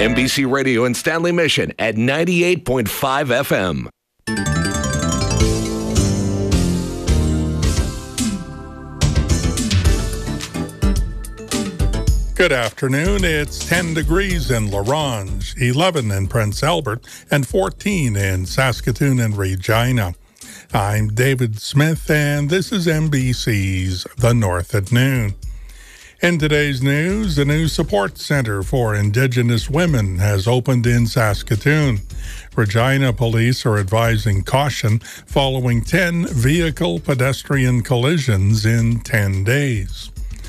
MBC Radio and Stanley Mission at 98.5 FM. Good afternoon. It's 10 degrees in La Ronge, 11 in Prince Albert, and 14 in Saskatoon and Regina. I'm David Smith, and this is MBC's The North at Noon. In today's news, the new support center for Indigenous women has opened in Saskatoon. Regina police are advising caution following 10 vehicle-pedestrian collisions in 10 days.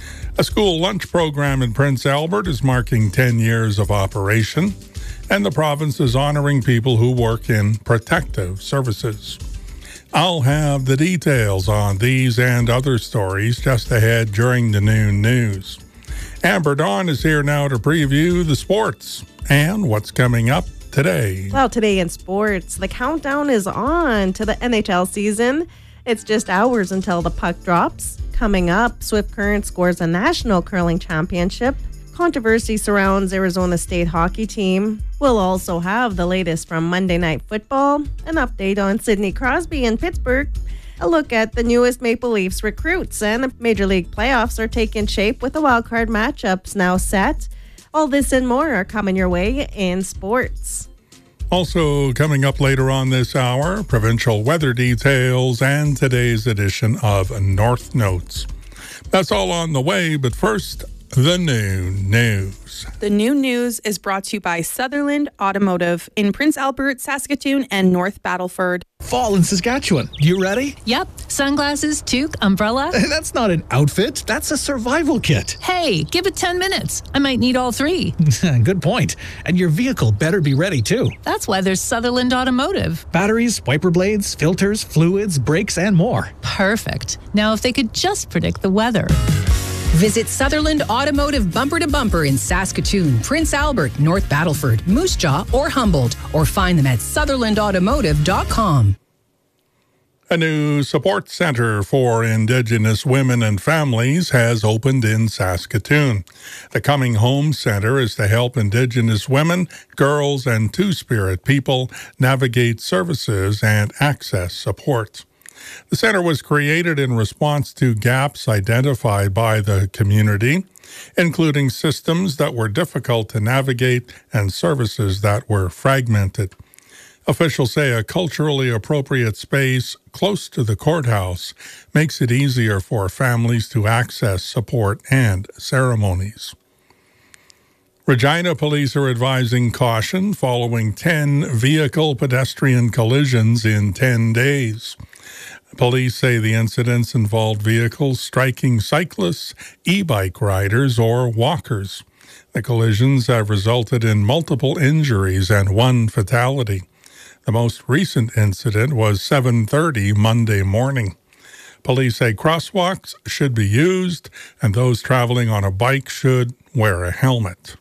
A school lunch program in Prince Albert is marking 10 years of operation, and the province is honoring people who work in protective services. I'll have the details on these and other stories just ahead during the noon news. Amber Dawn is here now to preview the sports and what's coming up today. Well, today in sports, the countdown is on to the NHL season. It's just hours until the puck drops. Coming up, Swift Current scores a national curling championship. Controversy surrounds Arizona State hockey team. We'll also have the latest from Monday Night Football, an update on Sidney Crosby in Pittsburgh, a look at the newest Maple Leafs recruits, and the Major League playoffs are taking shape with the wildcard matchups now set. All this and more are coming your way in sports. Also coming up later on this hour, provincial weather details and today's edition of North Notes. That's all on the way, but first, the noon news. The noon news is brought to you by Sutherland Automotive in Prince Albert, Saskatoon, and North Battleford. Fall in Saskatchewan. You ready? Yep. Sunglasses, toque, umbrella. That's not an outfit. That's a survival kit. Hey, give it 10 minutes. I might need all three. Good point. And your vehicle better be ready, too. That's why there's Sutherland Automotive. Batteries, wiper blades, filters, fluids, brakes, and more. Perfect. Now, if they could just predict the weather. Visit Sutherland Automotive Bumper to Bumper in Saskatoon, Prince Albert, North Battleford, Moose Jaw, or Humboldt, or find them at sutherlandautomotive.com. A new support center for Indigenous women and families has opened in Saskatoon. The Coming Home Center is to help Indigenous women, girls, and Two-Spirit people navigate services and access support. The center was created in response to gaps identified by the community, including systems that were difficult to navigate and services that were fragmented. Officials say a culturally appropriate space close to the courthouse makes it easier for families to access support and ceremonies. Regina police are advising caution following 10 vehicle-pedestrian collisions in 10 days. Police say the incidents involved vehicles striking cyclists, e-bike riders, or walkers. The collisions have resulted in multiple injuries and one fatality. The most recent incident was 7:30 Monday morning. Police say crosswalks should be used and those traveling on a bike should wear a helmet.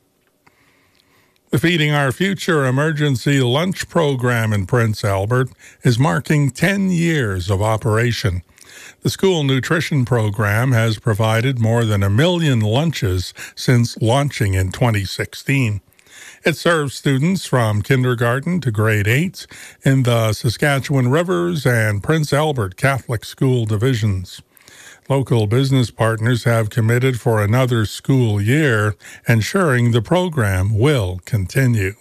The Feeding Our Future emergency lunch program in Prince Albert is marking 10 years of operation. The school nutrition program has provided more than 1 million lunches since launching in 2016. It serves students from kindergarten to grade 8 in the Saskatchewan Rivers and Prince Albert Catholic School divisions. Local business partners have committed for another school year, ensuring the program will continue.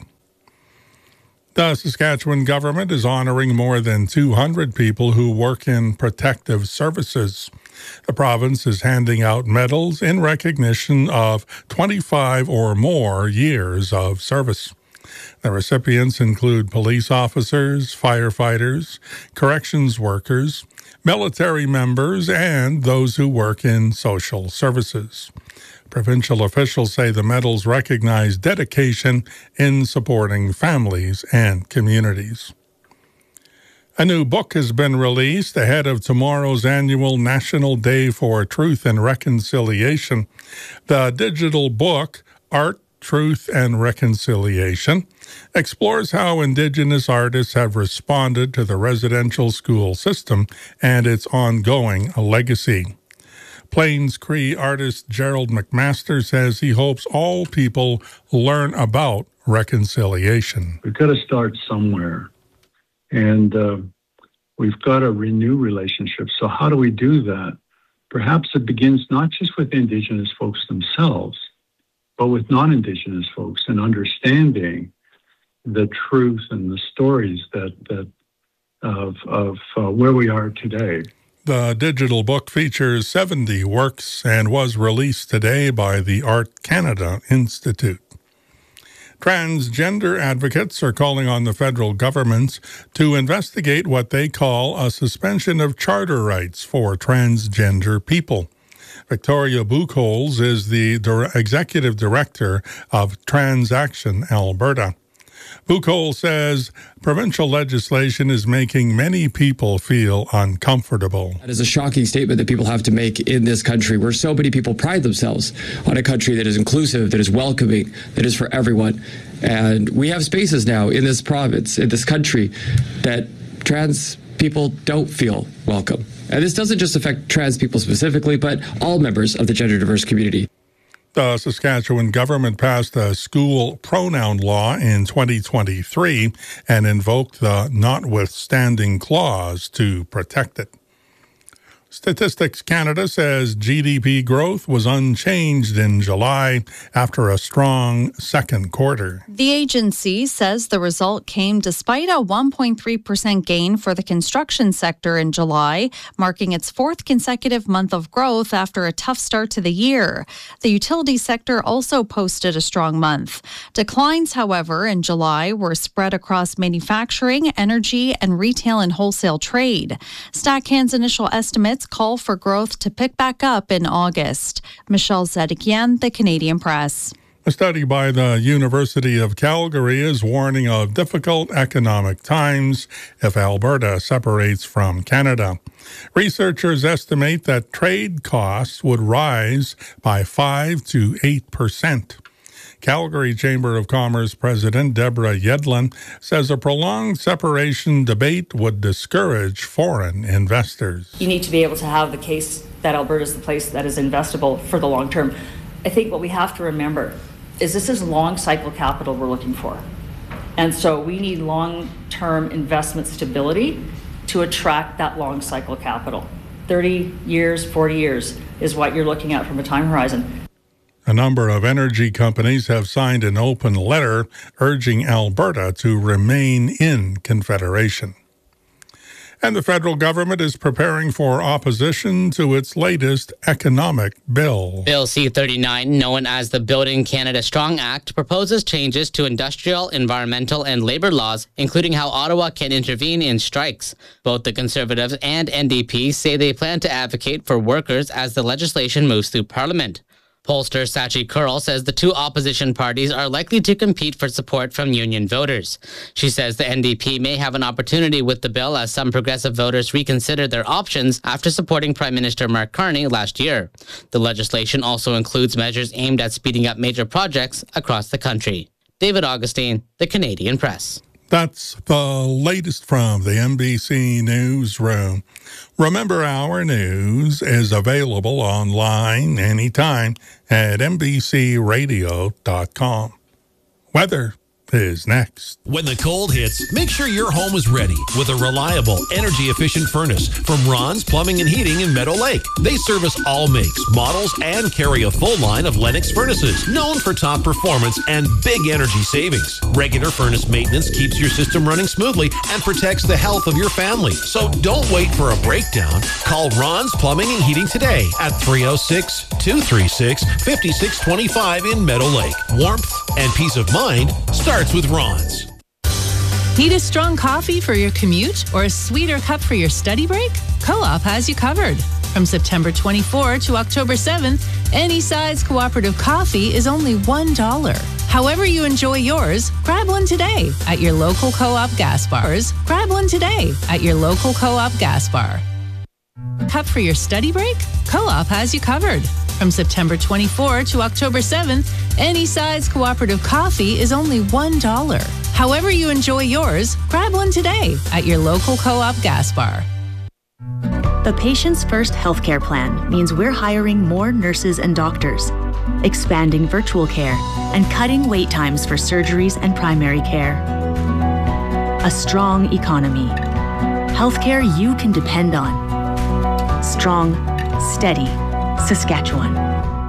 The Saskatchewan government is honoring more than 200 people who work in protective services. The province is handing out medals in recognition of 25 or more years of service. The recipients include police officers, firefighters, corrections workers, military members, and those who work in social services. Provincial officials say the medals recognize dedication in supporting families and communities. A new book has been released ahead of tomorrow's annual National Day for Truth and Reconciliation. The digital book, Art, Truth and Reconciliation, explores how Indigenous artists have responded to the residential school system and its ongoing legacy. Plains Cree artist Gerald McMaster says he hopes all people learn about reconciliation. We've got to start somewhere. And we've got to renew relationships. So how do we do that? Perhaps it begins not just with Indigenous folks themselves, but with non-Indigenous folks, and understanding the truth and the stories of where we are today. The digital book features 70 works and was released today by the Art Canada Institute. Transgender advocates are calling on the federal government to investigate what they call a suspension of charter rights for transgender people. Victoria Buchholz is the executive director of Transaction Alberta. Buchholz says provincial legislation is making many people feel uncomfortable. That is a shocking statement that people have to make in this country, where so many people pride themselves on a country that is inclusive, that is welcoming, that is for everyone. And we have spaces now in this province, in this country, that trans people don't feel welcome. And this doesn't just affect trans people specifically, but all members of the gender diverse community. The Saskatchewan government passed a school pronoun law in 2023 and invoked the notwithstanding clause to protect it. Statistics Canada says GDP growth was unchanged in July after a strong second quarter. The agency says the result came despite a 1.3% gain for the construction sector in July, marking its fourth consecutive month of growth after a tough start to the year. The utility sector also posted a strong month. Declines, however, in July were spread across manufacturing, energy, and retail and wholesale trade. StatCan's initial estimates call for growth to pick back up in August. Michelle Zedekian, The Canadian Press. A study by the University of Calgary is warning of difficult economic times if Alberta separates from Canada. Researchers estimate that trade costs would rise by 5 to 8%. Calgary Chamber of Commerce President Deborah Yedlin says a prolonged separation debate would discourage foreign investors. You need to be able to have the case that Alberta is the place that is investable for the long term. I think what we have to remember is this is long cycle capital we're looking for. And so we need long-term investment stability to attract that long cycle capital. 30 years, 40 years is what you're looking at from a time horizon. A number of energy companies have signed an open letter urging Alberta to remain in Confederation. And the federal government is preparing for opposition to its latest economic bill. Bill C-39, known as the Building Canada Strong Act, proposes changes to industrial, environmental, and labor laws, including how Ottawa can intervene in strikes. Both the Conservatives and NDP say they plan to advocate for workers as the legislation moves through Parliament. Pollster Sachi Kurl says the two opposition parties are likely to compete for support from union voters. She says the NDP may have an opportunity with the bill as some progressive voters reconsider their options after supporting Prime Minister Mark Carney last year. The legislation also includes measures aimed at speeding up major projects across the country. David Augustine, The Canadian Press. That's the latest from the NBC Newsroom. Remember, our news is available online anytime at NBCRadio.com. Weather is next. When the cold hits, make sure your home is ready with a reliable, energy-efficient furnace from Ron's Plumbing and Heating in Meadow Lake. They service all makes, models, and carry a full line of Lennox furnaces, known for top performance and big energy savings. Regular furnace maintenance keeps your system running smoothly and protects the health of your family. So don't wait for a breakdown. Call Ron's Plumbing and Heating today at 306-236-5625 in Meadow Lake. Warmth and peace of mind starts with Ron's. Need a strong coffee for your commute or a sweeter cup for your study break? Co-op has you covered. From September 24 to October 7th, any size cooperative coffee is only $1. However you enjoy yours, grab one today at your local co-op gas bars. Grab one today at your local co-op gas bar. Cup for your study break? Co-op has you covered. From September 24 to October 7th, any size cooperative coffee is only $1. However you enjoy yours, grab one today at your local co-op gas bar. The Patients First healthcare plan means we're hiring more nurses and doctors. expanding virtual care, and cutting wait times for surgeries and primary care. A strong economy. Healthcare you can depend on. Strong, steady, Saskatchewan.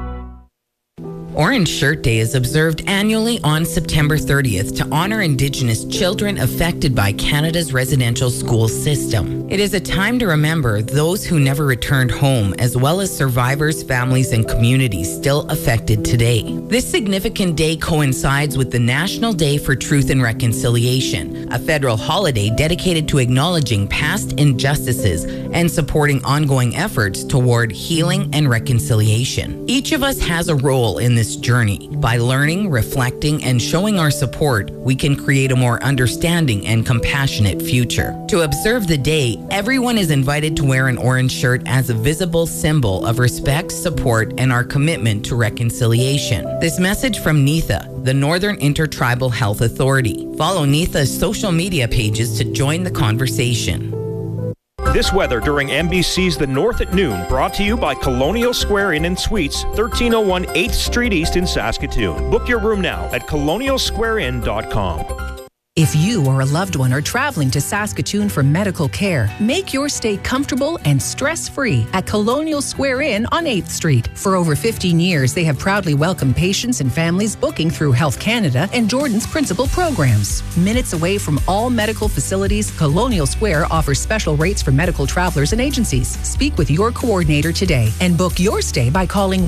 Orange Shirt Day is observed annually on September 30th to honor Indigenous children affected by Canada's residential school system. It is a time to remember those who never returned home, as well as survivors, families, and communities still affected today. This significant day coincides with the National Day for Truth and Reconciliation, a federal holiday dedicated to acknowledging past injustices and supporting ongoing efforts toward healing and reconciliation. Each of us has a role in this journey. By learning, reflecting, and showing our support, we can create a more understanding and compassionate future. To observe the day, everyone is invited to wear an orange shirt as a visible symbol of respect, support, and our commitment to reconciliation. This message from NITHA, the Northern Intertribal Health Authority. Follow NITHA's social media pages to join the conversation. This weather during MBC's The North at Noon, brought to you by Colonial Square Inn and Suites, 1301 8th Street East in Saskatoon. Book your room now at colonialsquareinn.com. If you or a loved one are traveling to Saskatoon for medical care, make your stay comfortable and stress-free at Colonial Square Inn on 8th Street. For over 15 years, they have proudly welcomed patients and families booking through Health Canada and Jordan's principal programs. Minutes away from all medical facilities, Colonial Square offers special rates for medical travelers and agencies. Speak with your coordinator today and book your stay by calling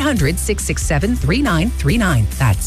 1-800-667-3939. That's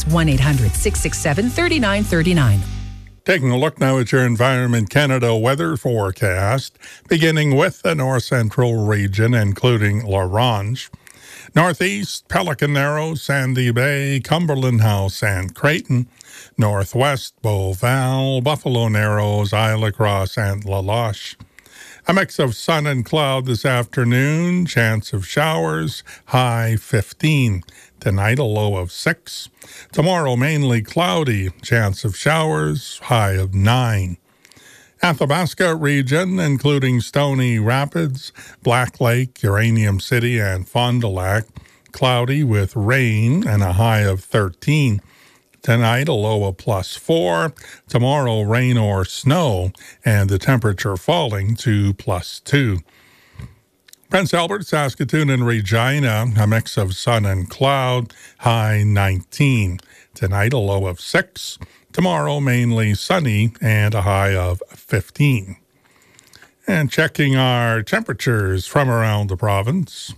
1-800-667-3939. Taking a look now at your Environment Canada weather forecast, beginning with the north central region, including La Ronge. Northeast, Pelican Narrows, Sandy Bay, Cumberland House, and Creighton. Northwest, Beauval, Buffalo Narrows, Isle La Crosse, and La Loche. A mix of sun and cloud this afternoon, chance of showers, high 15. Tonight, a low of 6. Tomorrow, mainly cloudy, chance of showers, high of 9. Athabasca region, including Stony Rapids, Black Lake, Uranium City, and Fond du Lac, cloudy with rain and a high of 13. Tonight, a low of +4. Tomorrow, rain or snow, and the temperature falling to +2. Prince Albert, Saskatoon, and Regina, a mix of sun and cloud, high 19. Tonight, a low of 6. Tomorrow, mainly sunny and a high of 15. And checking our temperatures from around the province.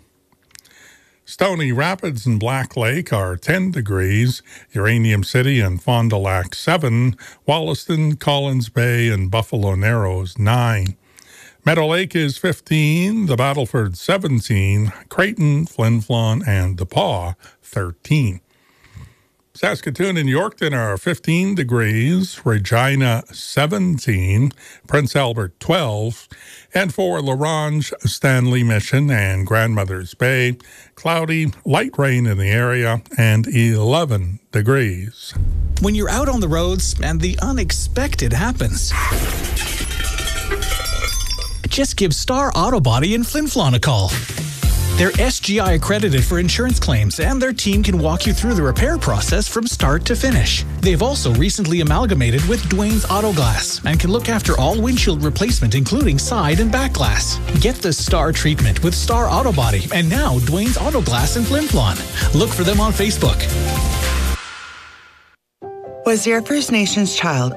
Stony Rapids and Black Lake are 10 degrees, Uranium City and Fond du Lac 7, Wollaston, Collins Bay, and Buffalo Narrows 9. Meadow Lake is 15, the Battleford 17, Creighton, Flin Flon, and DePauw 13. Saskatoon and Yorkton are 15 degrees, Regina 17, Prince Albert 12, and for La Ronge, Stanley Mission, and Grandmother's Bay, cloudy, light rain in the area, and 11 degrees. When you're out on the roads and the unexpected happens, just give Star Auto Body in Flin Flon a call. They're SGI accredited for insurance claims, and their team can walk you through the repair process from start to finish. They've also recently amalgamated with Dwayne's Auto Glass and can look after all windshield replacement, including side and back glass. Get the Star treatment with Star Auto Body and now Dwayne's Auto Glass in Flin Flon. Look for them on Facebook. Was your First Nations child